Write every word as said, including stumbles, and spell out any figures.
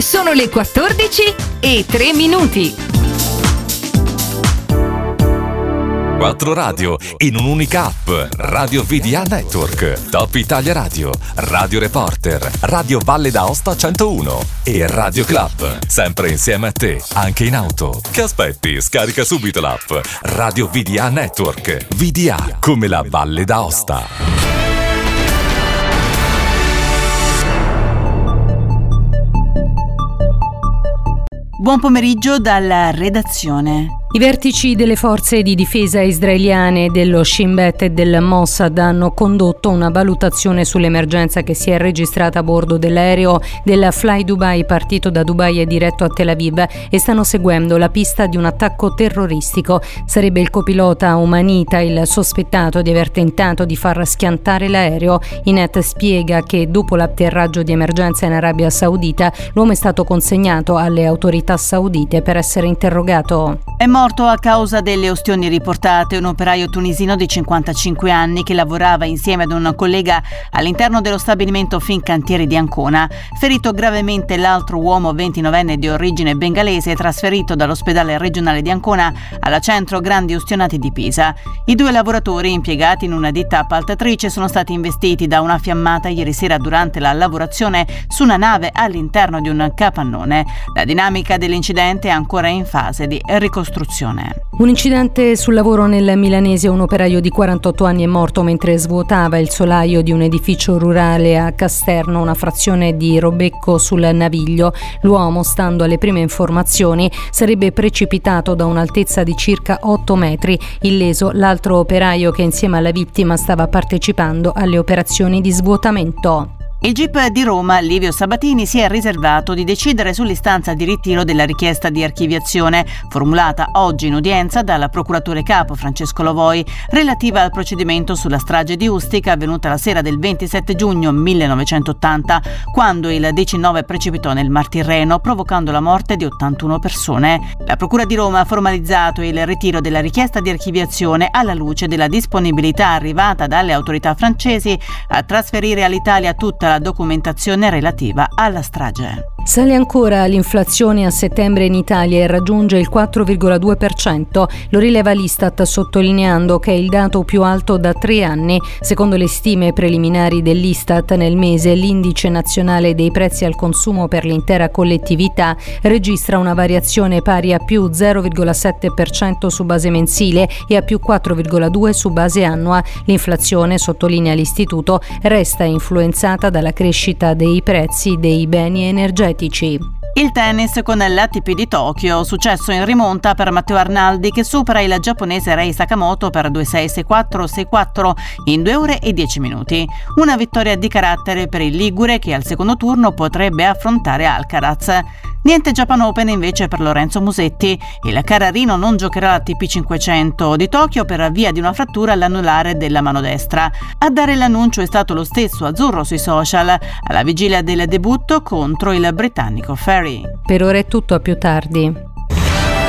Sono le quattordici e tre minuti. Quattro radio in un'unica app. Radio V D A Network, Top Italia Radio, Radio Reporter, Radio Valle d'Aosta centouno e Radio Club. Sempre insieme a te, anche in auto. Che aspetti? Scarica subito l'app. Radio V D A Network. V D A come la Valle d'Aosta. Buon pomeriggio dalla redazione. I vertici delle forze di difesa israeliane, dello Shin Bet e del Mossad hanno condotto una valutazione sull'emergenza che si è registrata a bordo dell'aereo del Fly Dubai partito da Dubai e diretto a Tel Aviv e stanno seguendo la pista di un attacco terroristico. Sarebbe il copilota Umanita il sospettato di aver tentato di far schiantare l'aereo. Inet spiega che dopo l'atterraggio di emergenza in Arabia Saudita l'uomo è stato consegnato alle autorità saudite per essere interrogato. È morto a causa delle ustioni riportate un operaio tunisino di cinquantacinque anni che lavorava insieme ad un collega all'interno dello stabilimento Fincantieri di Ancona. Ferito gravemente l'altro uomo ventinovenne di origine bengalese trasferito dall'ospedale regionale di Ancona alla centro grandi ustionati di Pisa. I due lavoratori impiegati in una ditta appaltatrice sono stati investiti da una fiammata ieri sera durante la lavorazione su una nave all'interno di un capannone. La dinamica dell'incidente è ancora in fase di ricostruzione. Un incidente sul lavoro nel Milanese. Un operaio di quarantotto anni è morto mentre svuotava il solaio di un edificio rurale a Casterno, una frazione di Robecco sul Naviglio. L'uomo, stando alle prime informazioni, sarebbe precipitato da un'altezza di circa otto metri. Illeso l'altro operaio che insieme alla vittima stava partecipando alle operazioni di svuotamento. Il G I P di Roma, Livio Sabatini, si è riservato di decidere sull'istanza di ritiro della richiesta di archiviazione formulata oggi in udienza dal procuratore capo Francesco Lovoi relativa al procedimento sulla strage di Ustica avvenuta la sera del ventisette giugno millenovecentottanta, quando il diciannove precipitò nel Mar Tirreno provocando la morte di ottantuno persone. La Procura di Roma ha formalizzato il ritiro della richiesta di archiviazione alla luce della disponibilità arrivata dalle autorità francesi a trasferire all'Italia tutta la documentazione relativa alla strage. Sale ancora l'inflazione a settembre in Italia e raggiunge il quattro virgola due per cento. Lo rileva l'Istat sottolineando che è il dato più alto da tre anni. Secondo le stime preliminari dell'Istat, nel mese l'indice nazionale dei prezzi al consumo per l'intera collettività registra una variazione pari a più zero virgola sette per cento su base mensile e a più quattro virgola due per cento su base annua. L'inflazione, sottolinea l'istituto, resta influenzata dalla crescita dei prezzi dei beni energetici. Il tennis con l'A T P di Tokyo, successo in rimonta per Matteo Arnaldi che supera il giapponese Rei Sakamoto per due sei, sei quattro, sei quattro in due ore e dieci minuti. Una vittoria di carattere per il ligure che al secondo turno potrebbe affrontare Alcaraz. Niente Japan Open invece per Lorenzo Musetti. Il Carrarino non giocherà l'A T P cinquecento di Tokyo per via di una frattura all'anulare della mano destra. A dare l'annuncio è stato lo stesso azzurro sui social, alla vigilia del debutto contro il britannico Ferry. Per ora è tutto, a più tardi.